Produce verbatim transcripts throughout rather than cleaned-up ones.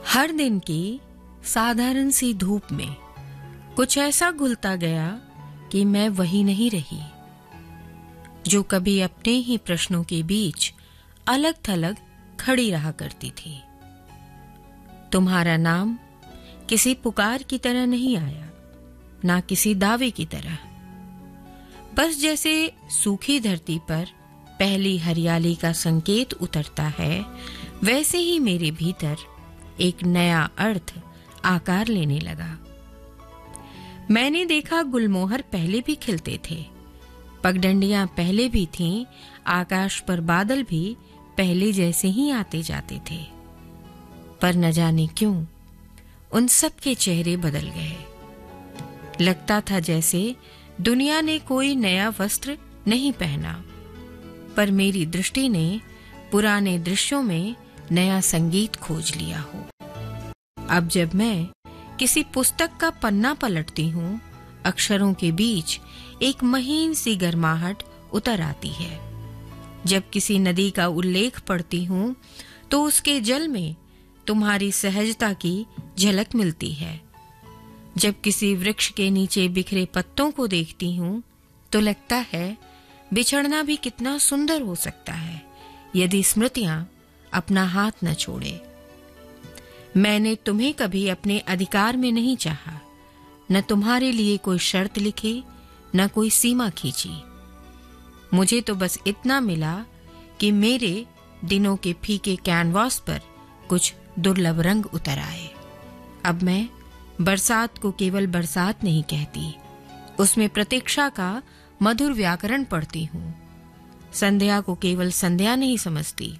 हर दिन की साधारण सी धूप में कुछ ऐसा घुलता गया कि मैं वही नहीं रही जो कभी अपने ही प्रश्नों के बीच अलग थलग खड़ी रहा करती थी। तुम्हारा नाम किसी पुकार की तरह नहीं आया, ना किसी दावे की तरह। बस जैसे सूखी धरती पर पहली हरियाली का संकेत उतरता है, वैसे ही मेरे भीतर एक नया अर्थ आकार लेने लगा। मैंने देखा गुलमोहर पहले भी खिलते थे, पगडंडियां पहले भी थीं, आकाश पर बादल भी पहले जैसे ही आते जाते थे। पर न जाने क्यों उन सब के चेहरे बदल गए। लगता था जैसे दुनिया ने कोई नया वस्त्र नहीं पहना, पर मेरी दृष्टि ने पुराने दृश्यों में नया संगीत खोज लिया हो। अब जब मैं किसी पुस्तक का पन्ना पलटती हूँ, अक्षरों के बीच एक महीन सी गर्माहट उतर आती है। जब किसी नदी का उल्लेख पढ़ती हूँ, तो उसके जल में तुम्हारी सहजता की झलक मिलती है। जब किसी वृक्ष के नीचे बिखरे पत्तों को देखती हूँ, तो लगता है बिछड़ना भी कितना सुंदर हो सकता है, यदि स्मृतियां अपना हाथ न छोड़े। मैंने तुम्हें कभी अपने अधिकार में नहीं चाहा, न तुम्हारे लिए कोई शर्त लिखी, न कोई सीमा खींची। मुझे तो बस इतना मिला कि मेरे दिनों के फीके कैनवास पर कुछ दुर्लभ रंग उतर आए। अब मैं बरसात को केवल बरसात नहीं कहती, उसमें प्रतीक्षा का मधुर व्याकरण पढ़ती हूँ। संध्या को केवल संध्या नहीं समझती,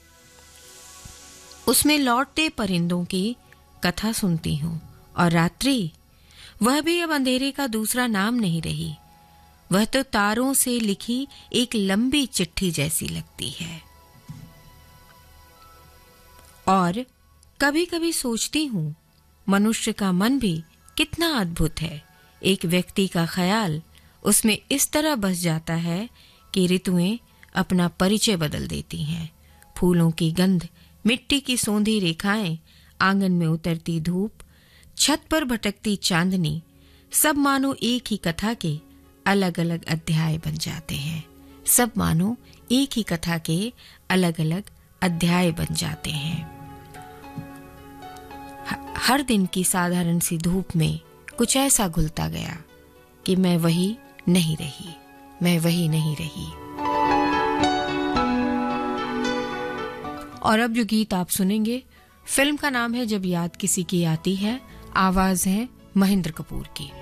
उसमें लौटते परिंदों की कथा सुनती हूँ। और रात्रि, वह भी अब अंधेरे का दूसरा नाम नहीं रही, वह तो तारों से लिखी एक लंबी चिट्ठी जैसी लगती है। और कभी कभी सोचती हूँ, मनुष्य का मन भी कितना अद्भुत है। एक व्यक्ति का ख्याल उसमें इस तरह बस जाता है कि ऋतुएं अपना परिचय बदल देती हैं। फूलों की गंध, मिट्टी की सौंधी रेखाएं, आंगन में उतरती धूप, छत पर भटकती चांदनी, सब मानो एक ही कथा के अलग अलग अध्याय बन जाते हैं। सब मानो एक ही कथा के अलग अलग अध्याय बन जाते हैं। हर दिन की साधारण सी धूप में कुछ ऐसा घुलता गया कि मैं वही नहीं रही, मैं वही नहीं रही। और अब जो गीत आप सुनेंगे, फिल्म का नाम है जब याद किसी की आती है, आवाज है महेंद्र कपूर की।